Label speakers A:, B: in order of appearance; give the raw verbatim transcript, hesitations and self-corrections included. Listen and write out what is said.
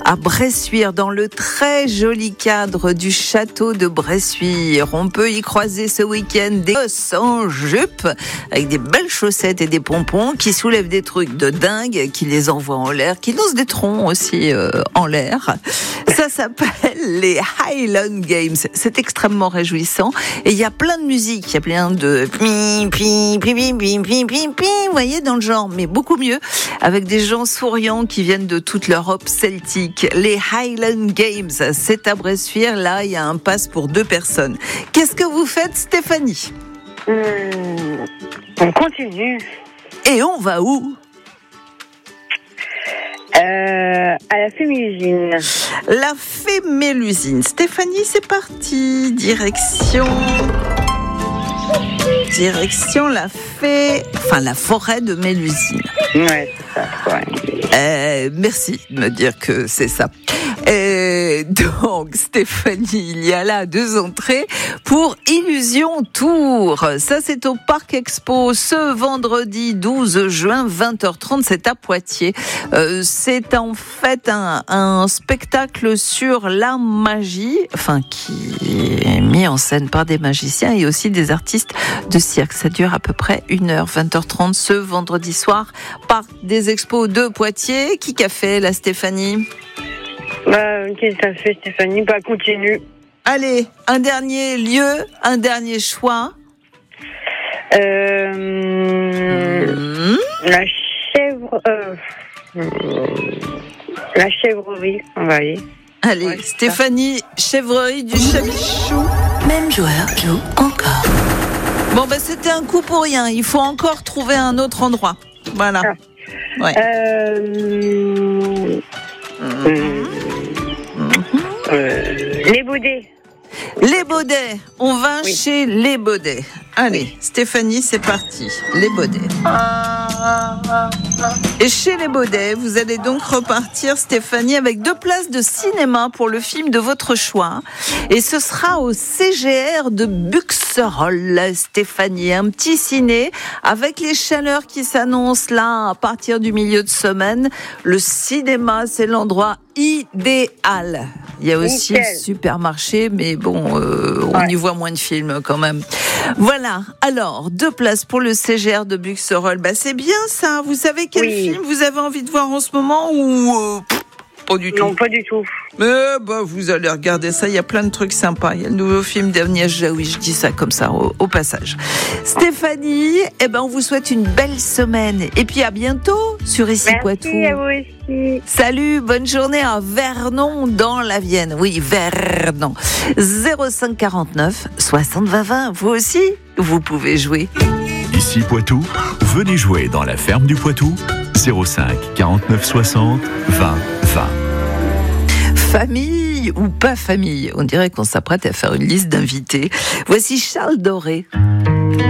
A: à Bressuire, dans le très joli cadre du château de Bressuire. On peut y croiser ce week-end des gosses en jupe, avec des belles chaussettes et des pompons, qui soulèvent des trucs de dingue, qui les envoient en l'air, qui lancent des troncs aussi euh, en l'air. Ça s'appelle les Highland Games. C'est extrêmement réjouissant. Et il y a plein de musique, il y a plein de pi, pi, pi, pi, pi, pi, pi, pi, vous voyez, dans le genre, mais beaucoup mieux, avec des gens souriants qui viennent de toute l'Europe celtique. Les Highland Games, c'est à Bressuire. Là, il y a un pass pour deux personnes. Qu'est-ce que vous faites, Stéphanie ?
B: Mmh, on continue.
A: Et on va où ?
B: Euh, à la Fémélusine.
A: La Fémélusine. Stéphanie, c'est parti. Direction... Direction la fée... Enfin, la forêt de Mélusine.
B: Ouais, c'est ça, ouais.
A: Euh, merci de me dire que c'est ça. Et donc, Stéphanie, il y a là deux entrées pour Illusion Tour. Ça, c'est au Parc Expo ce vendredi douze juin, vingt heures trente. C'est à Poitiers. Euh, c'est en fait un, un spectacle sur la magie, enfin, qui est mis en scène par des magiciens et aussi des artistes de cirque. Ça dure à peu près une heure, vingt heures trente ce vendredi soir, Parc des Expos de Poitiers. Qui qu'a fait, la Stéphanie ?
B: Bah, qu'est-ce que ça fait, Stéphanie ? Bah, continue.
A: Allez, un dernier lieu, un dernier choix.
B: Euh, mmh. La chèvre... Euh, la chèvrerie, on va aller.
A: Allez,
B: ouais,
A: Stéphanie, chèvrerie du Chabichou.
C: Même joueur joue encore.
A: Bon, ben, c'était un coup pour rien. Il faut encore trouver un autre endroit. Voilà.
B: Ah.
A: Ouais.
B: Euh... Mmh. Mmh. Euh, les Baudets.
A: Les Baudets. On va
B: oui.
A: chez les Baudets. Allez, Stéphanie, c'est parti. Les Baudets. Et chez les Baudets, vous allez donc repartir, Stéphanie, avec deux places de cinéma pour le film de votre choix. Et ce sera au C G R de Buxerolles, Stéphanie. Un petit ciné avec les chaleurs qui s'annoncent là à partir du milieu de semaine. Le cinéma, c'est l'endroit idéal. Il y a aussi
B: Nickel.
A: le supermarché, mais bon, euh, on
B: ouais.
A: y voit moins de films quand même. Voilà, alors, deux places pour le C G R de Buxerolles. Bah, c'est bien ça. Vous savez quel
B: oui.
A: film vous avez envie de voir en ce moment ou euh, pff, pas du tout?
B: Non, pas du tout.
A: Mais bah, vous allez regarder ça, il y a plein de trucs sympas. Il y a le nouveau film d'Agnès Jaoui, je dis ça comme ça au, au passage. Stéphanie, eh ben, on vous souhaite une belle semaine. Et puis à bientôt sur Ici
B: Merci
A: Poitou.
B: à vous aussi.
A: Salut, bonne journée à Vernon dans la Vienne. Oui, Vernon. zéro cinq quarante-neuf soixante vingt vingt. Vous aussi, vous pouvez jouer.
D: Ici Poitou, venez jouer dans la ferme du Poitou. zéro cinq quarante-neuf soixante vingt vingt.
A: Famille ou pas famille, on dirait qu'on s'apprête à faire une liste d'invités. Voici Charles Doré.